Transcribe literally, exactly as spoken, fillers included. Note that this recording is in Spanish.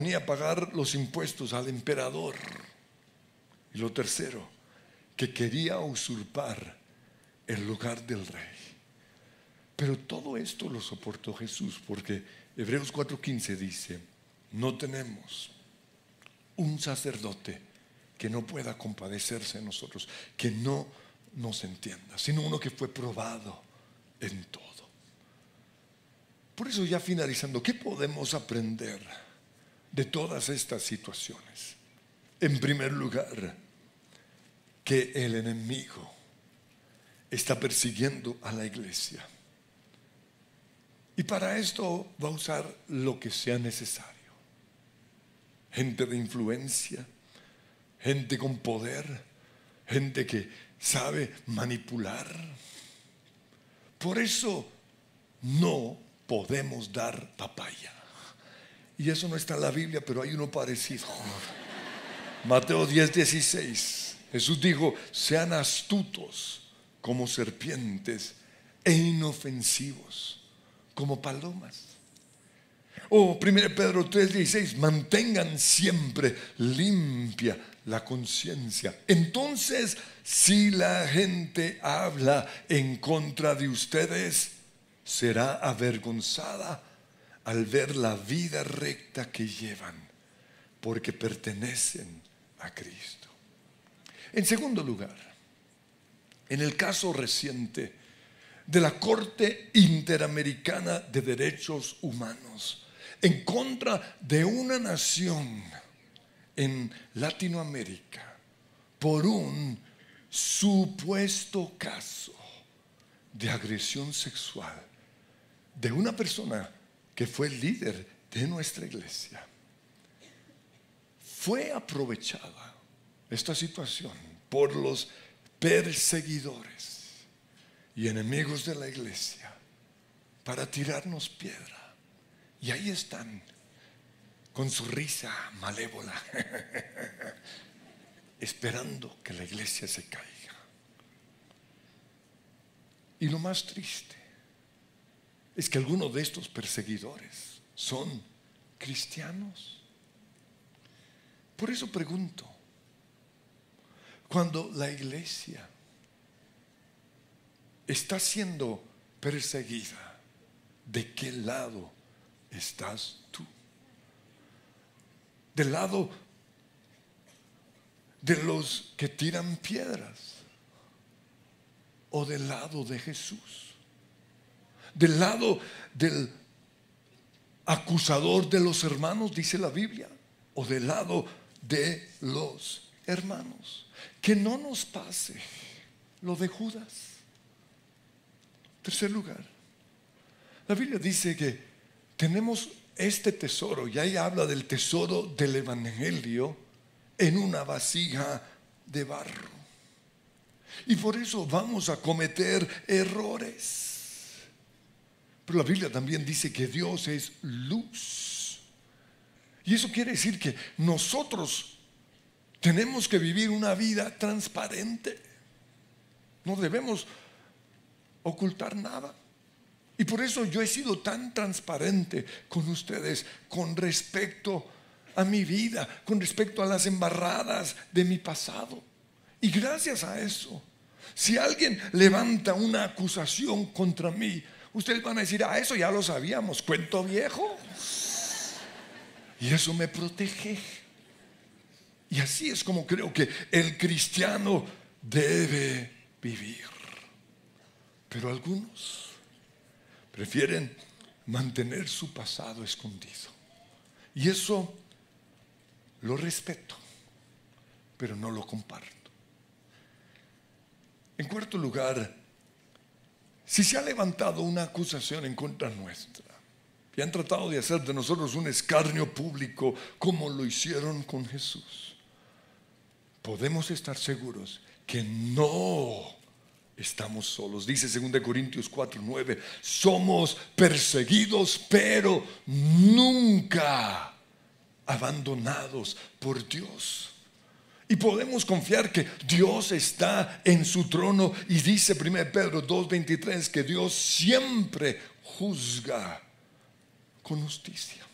a pagar los impuestos al emperador. Y lo tercero, que quería usurpar el lugar del rey. Pero todo esto lo soportó Jesús, porque Hebreos cuatro quince dice: no tenemos un sacerdote que no pueda compadecerse de nosotros, que no nos entienda, sino uno que fue probado en todo. Por eso, ya finalizando, ¿qué podemos aprender de todas estas situaciones? En primer lugar, que el enemigo está persiguiendo a la iglesia, y para esto va a usar lo que sea necesario. Gente de influencia, gente con poder, gente que sabe manipular. Por eso no podemos dar papaya. Y eso no está en la Biblia, pero hay uno parecido. Mateo diez dieciséis. Jesús dijo: sean astutos como serpientes e inofensivos como palomas. O primero Pedro tres dieciséis. Mantengan siempre limpia la conciencia. Entonces, si la gente habla en contra de ustedes, será avergonzada al ver la vida recta que llevan, porque pertenecen a Cristo. En segundo lugar, en el caso reciente de la Corte Interamericana de Derechos Humanos en contra de una nación en Latinoamérica por un supuesto caso de agresión sexual de una persona que fue líder de nuestra iglesia, fue aprovechada esta situación por los perseguidores y enemigos de la iglesia para tirarnos piedra. Y ahí están, con su risa malévola, esperando que la iglesia se caiga. Y lo más triste es que algunos de estos perseguidores son cristianos. Por eso pregunto, cuando la iglesia está siendo perseguida, ¿de qué lado estás tú? ¿Del lado de los que tiran piedras o del lado de Jesús? ¿Del lado del acusador de los hermanos, dice la Biblia, o del lado de los hermanos? Que no nos pase lo de Judas. Tercer lugar, la Biblia dice que tenemos este tesoro, y ahí habla del tesoro del evangelio, en una vasija de barro. Y por eso vamos a cometer errores. Pero la Biblia también dice que Dios es luz. Y eso quiere decir que nosotros tenemos que vivir una vida transparente. No debemos ocultar nada. Y por eso yo he sido tan transparente con ustedes con respecto a mi vida, con respecto a las embarradas de mi pasado. Y gracias a eso, si alguien levanta una acusación contra mí, ustedes van a decir: ah, eso ya lo sabíamos, cuento viejo. Y eso me protege. Y así es como creo que el cristiano debe vivir. Pero algunos prefieren mantener su pasado escondido. Y eso lo respeto, pero no lo comparto. En cuarto lugar, si se ha levantado una acusación en contra nuestra y han tratado de hacer de nosotros un escarnio público como lo hicieron con Jesús, podemos estar seguros que no estamos solos. Dice segunda Corintios cuatro nueve: somos perseguidos, pero nunca abandonados por Dios. Y podemos confiar que Dios está en su trono. Y dice primero Pedro dos veintitrés que Dios siempre juzga con justicia.